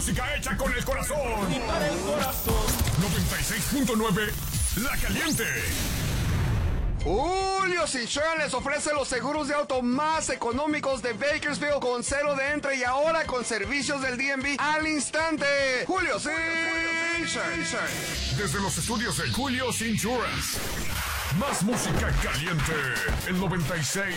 música hecha con el corazón. Y para el corazón. 96.9 La Caliente. Julio Citroën les ofrece los seguros de auto más económicos de Bakersfield con cero de entre y ahora con servicios del DMV al instante. Julio Citroën. Desde los estudios de Julio Insurance. Más música caliente. El 96.